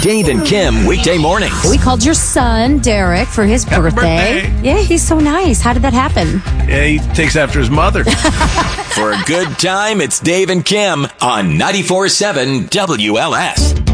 Dave and Kim weekday mornings. We called your son, Derek, for his birthday. Yeah, he's so nice. How did that happen? Yeah, he takes after his mother. For a good time, it's Dave and Kim on 94.7 WLS.